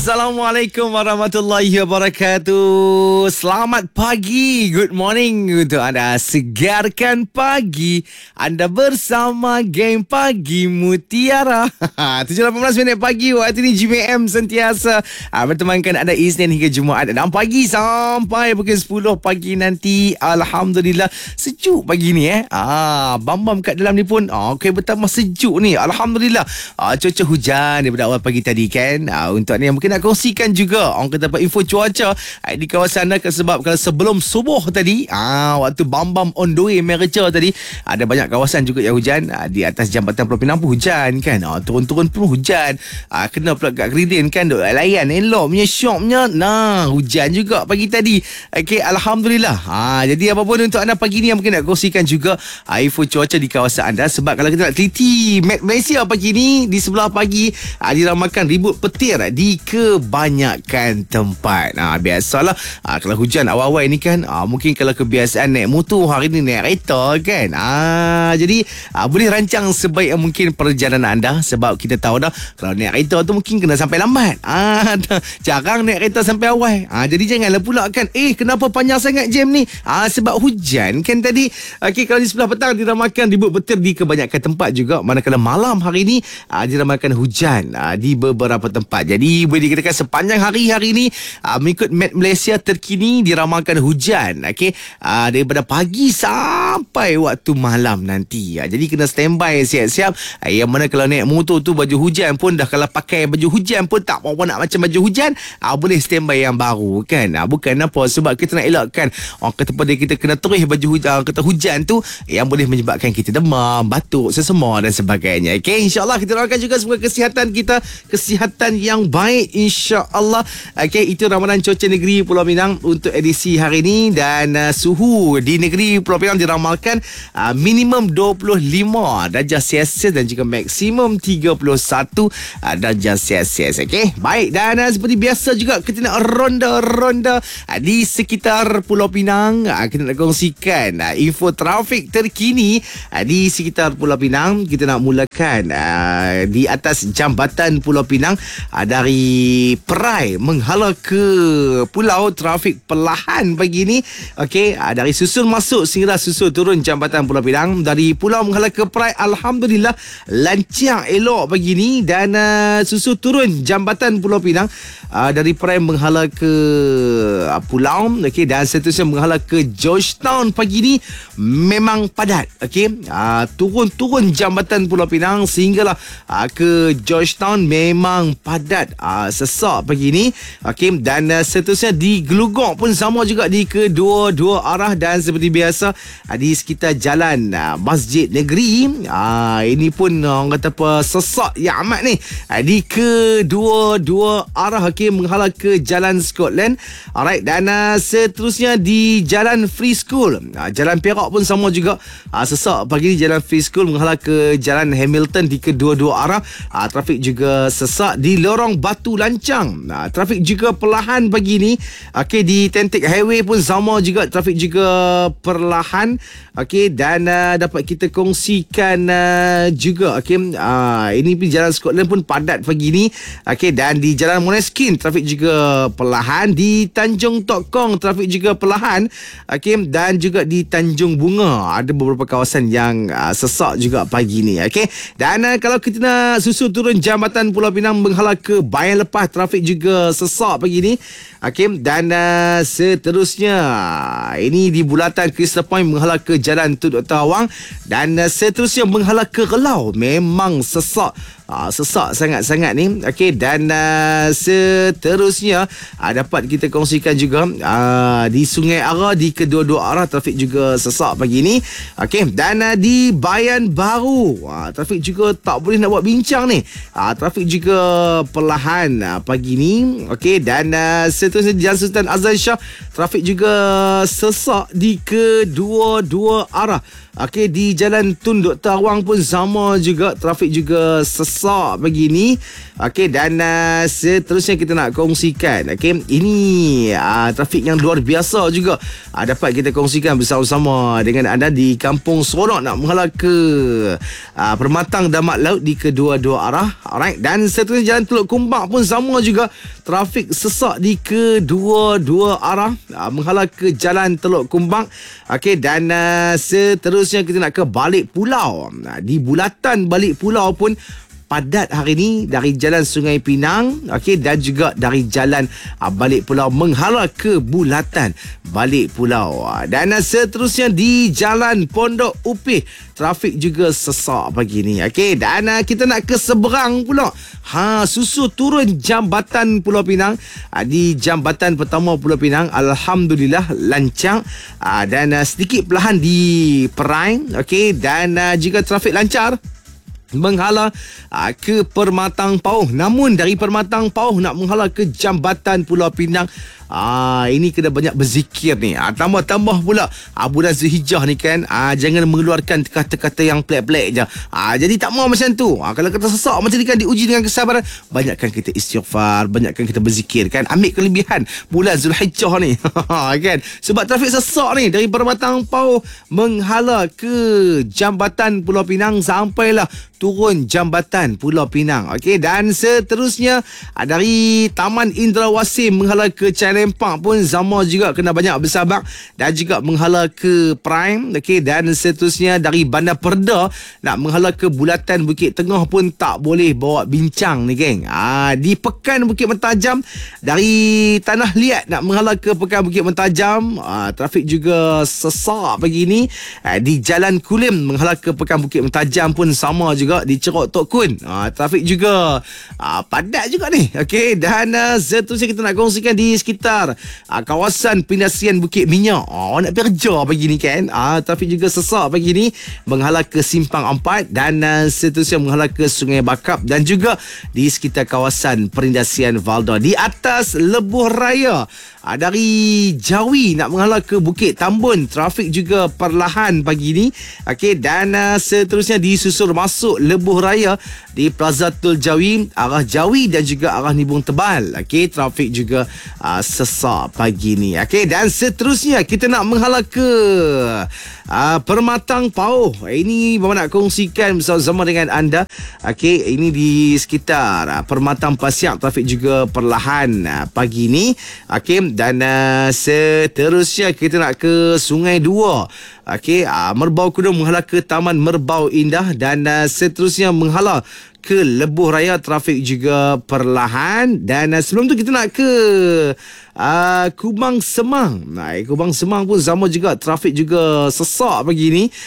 Assalamualaikum warahmatullahi wabarakatuh. Selamat pagi, good morning untuk anda. Segarkan pagi, anda bersama Game Pagi Mutiara. 7.18 minit pagi waktu ini. GMM sentiasa bertemankan anda Isnin hingga Jumaat dan pagi sampai pukul 10 pagi nanti. Alhamdulillah sejuk pagi ni Bam-bam kat dalam ni pun bertambah sejuk ni. Alhamdulillah. Cuaca hujan daripada awal pagi tadi kan. Untuk ni mungkin nak kongsikan juga orang kata info cuaca di kawasan anda, sebab kalau sebelum subuh tadi waktu bam-bam on the way Meraca tadi, ada banyak kawasan juga yang hujan. Di atas Jambatan Pulau Pinang pun hujan kan, turun-turun pun hujan, kena pula kat Keridin kan, duk layan elok punya syoknya. Hujan juga pagi tadi. Okey, Alhamdulillah. Jadi apa pun untuk anda pagi ni yang mungkin nak kongsikan juga info cuaca di kawasan anda, sebab kalau kita nak teliti map Malaysia pagi ni, di sebelah pagi diramalkan ribut petir di kebanyakan tempat. Biasalah kalau hujan awal-awal ni kan, mungkin kalau kebiasaan naik motor, hari ni naik kereta kan. Jadi boleh rancang sebaik mungkin perjalanan anda, sebab kita tahu dah kalau naik kereta tu mungkin kena sampai lambat. Jarang naik kereta sampai awal. Jadi janganlah pula kan, kenapa panjang sangat jam ni? Sebab hujan kan tadi. Okey, kalau di sebelah petang diramalkan ribut petir di kebanyakan tempat juga, manakala malam hari ni diramalkan hujan di beberapa tempat. Jadi boleh dikatakan sepanjang hari ni mengikut map Malaysia terkini diramalkan hujan daripada pagi sampai waktu malam nanti. Jadi kena standby siap-siap. Yang mana kalau naik motor tu baju hujan pun dah, kalau pakai baju hujan pun tak apa nak macam baju hujan, boleh standby yang baru kan. Bukan apa, sebab kita nak elakkan orang kata pada kita kena terus baju hujan, kata hujan tu yang boleh menyebabkan kita demam, batuk, sesama dan sebagainya. Okey, insya-Allah kita doakan juga semoga kesihatan kita, kesihatan yang baik insya-Allah. Okey, itu ramalan cuaca negeri Pulau Pinang untuk edisi hari ini. Dan suhu di negeri Pulau Pinang diramalkan minimum 25 darjah Celsius dan juga maksimum 31 darjah Celsius. Okey, baik. Dan seperti biasa juga kita nak ronda-ronda di sekitar Pulau Pinang. Kita nak kongsikan info trafik terkini di sekitar Pulau Pinang. Kita nak mulakan di atas Jambatan Pulau Pinang dari Perai menghala ke pulau, trafik perlahan pagi ni. Okey, dari susun masuk sehingga susun turun Jambatan Pulau Pinang. Dari pulau menghala ke Perai, alhamdulillah lancar elok pagi ni. Dan susun turun Jambatan Pulau Pinang dari Perai menghala ke pulau. Okey, dan seterusnya menghala ke Georgetown pagi ni memang padat. Okey, turun Jambatan Pulau Pinang sehinggalah ke Georgetown memang padat, sesak pagi ni. Okey, dan seterusnya di Gelugok pun sama juga di kedua-dua arah. Dan seperti biasa di sekitar jalan Masjid Negeri, ini pun orang kata sesak yang amat ni di kedua-dua arah. Okey, menghala ke Jalan Scotland. Alright, dan seterusnya di Jalan Free School, Jalan Perak pun sama juga sesak pagi ni. Jalan Free School menghala ke Jalan Hamilton di kedua-dua arah. Trafik juga sesak di Lorong Batu Lancang. Trafik juga perlahan pagi ni. Okey, di Tentik Highway pun sama juga, trafik juga perlahan. Okey, dan dapat kita kongsikan juga. Okey, ini pun Jalan Scotland pun padat pagi ni. Okey, dan di Jalan Moneskin trafik juga perlahan. Di Tanjung Tok Kong trafik juga perlahan. Okey, dan juga di Tanjung Bunga ada beberapa kawasan yang sesak juga pagi ni. Okey, dan kalau kita nak susul turun Jambatan Pulau Pinang menghala ke Bayan Lepas, trafik juga sesak pagi ni. Okey, dan seterusnya ini di Bulatan Crystal Point menghala ke Jalan Tun Dr. Awang. Dan seterusnya menghala ke Relau memang sesak. Sesak sangat-sangat ni. Okey, dan seterusnya dapat kita kongsikan juga di Sungai Ara di kedua-dua arah trafik juga sesak pagi ni. Okey, dan di Bayan Baru trafik juga tak boleh nak buat bincang ni. Trafik juga perlahan pagi ni. Okey, dan seterusnya di Jalan Sultan Azlan Shah trafik juga sesak di kedua-dua arah. Okey, di Jalan Tun Dr. Awang pun sama juga, trafik juga sesak sesak begini. Okey, dan seterusnya kita nak kongsikan. Okey, ini trafik yang luar biasa juga dapat kita kongsikan bersama-sama dengan anda di Kampung Seronok nak menghala ke Permatang Damat Laut di kedua-dua arah. Alright, dan seterusnya Jalan Teluk Kumbang pun sama juga, trafik sesak di kedua-dua arah menghala ke Jalan Teluk Kumbang. Okey, dan seterusnya kita nak ke Balik Pulau. Di bulatan Balik Pulau pun padat hari ini dari Jalan Sungai Pinang, okey, dan juga dari Jalan Balik Pulau menghala ke bulatan Balik Pulau. Dan seterusnya di Jalan Pondok Upih, trafik juga sesak pagi ni. Okey, dan kita nak ke seberang pula. Susu turun Jambatan Pulau Pinang. Di Jambatan Pertama Pulau Pinang, alhamdulillah lancar. Dan sedikit perlahan di Perai. Okey, dan juga trafik lancar menghala ke Permatang Pauh. Namun dari Permatang Pauh nak menghala ke Jambatan Pulau Pinang, ini kena banyak berzikir ni. Tambah-tambah pula bulan Zulhijjah ni kan, jangan mengeluarkan kata-kata yang pelik-pelik je. Jadi tak mau macam tu. Kalau kata sesak macam ni kan, diuji dengan kesabaran, banyakkan kita istighfar, banyakkan kita berzikir kan. Ambil kelebihan bulan Zulhijjah ni. Kan? Sebab trafik sesak ni dari Permatang Pauh menghala ke Jambatan Pulau Pinang sampailah turun Jambatan Pulau Pinang. Okey, dan seterusnya dari Taman Indra Wasim menghala ke Lempang pun sama juga, kena banyak bersabar, dan juga menghala ke Prime. Okey, dan seterusnya dari Bandar Perda nak menghala ke bulatan Bukit Tengah pun tak boleh bawa bincang ni geng. Di Pekan Bukit Mentajam dari Tanah Liat nak menghala ke Pekan Bukit Mentajam, trafik juga sesak pagi ni. Di Jalan Kulim menghala ke Pekan Bukit Mentajam pun sama juga, di Cerok Tok Kun trafik juga padat juga ni. Okey, dan seterusnya kita nak kongsikan di sekitar kawasan Pindasian Bukit Minyak. Nak pergi kerja pagi ni kan, trafik juga sesak pagi ni menghala ke Simpang 4, dan seterusnya menghala ke Sungai Bakap, dan juga di sekitar kawasan Perindasian Valda. Di atas Lebuh Raya dari Jawi nak menghala ke Bukit Tambun, trafik juga perlahan pagi ni. Okey, dan seterusnya disusul masuk Lebuh Raya di Plaza Tol Jawi, arah Jawi dan juga arah Nibung Tebal. Okey, trafik juga sesak pagi ni. Okey, dan seterusnya kita nak menghala ke Permatang Pauh. Ini Mama nak kongsikan bersama-sama dengan anda. Okey, ini di sekitar Permatang Pasiak, trafik juga perlahan pagi ni. Okey, dan seterusnya kita nak ke Sungai Dua. Okey, Merbau Kudung menghala ke Taman Merbau Indah, dan seterusnya menghala ke Lebuh Raya, trafik juga perlahan. Dan sebelum tu kita nak ke Kubang Semang. Kubang Semang pun sama juga, trafik juga sesak pagi ni.